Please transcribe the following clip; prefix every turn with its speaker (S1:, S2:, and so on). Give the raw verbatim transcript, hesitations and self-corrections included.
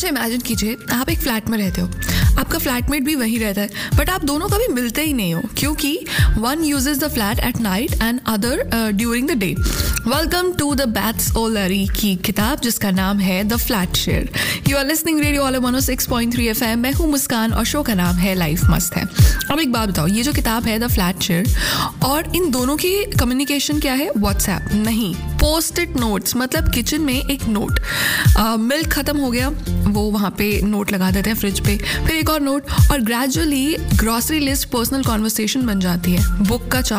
S1: अच्छा इमेजिन कीजिए आप एक फ्लैट में रहते हो, आपका फ्लैटमेट भी वहीं रहता है, बट आप दोनों कभी मिलते ही नहीं हो क्योंकि one uses the flat at night and other during the day. Welcome to the bats ओलरी की किताब जिसका नाम है the flat share. You are listening radio all one O six point three F M. मैं हूँ मुस्कान और शो का नाम है लाइफ मस्त है। अब एक बात बताओ, ये जो किताब है द फ्लैट शेयर और इन दोनों की कम्युनिकेशन क्या है? व्हाट्सएप नहीं, पोस्ट इट नोट्स। मतलब किचन में एक नोट, मिल्क खत्म हो गया वो वहाँ पे नोट लगा देते हैं फ्रिज पे, फिर एक और नोट, और gradually grocery list personal conversation बन जाती है। बुक का